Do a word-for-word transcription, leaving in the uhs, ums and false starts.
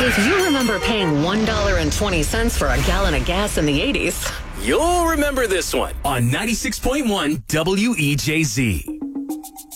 If you remember paying one dollar and twenty cents for a gallon of gas in the eighties, you'll remember this one on ninety-six point one W E J Z.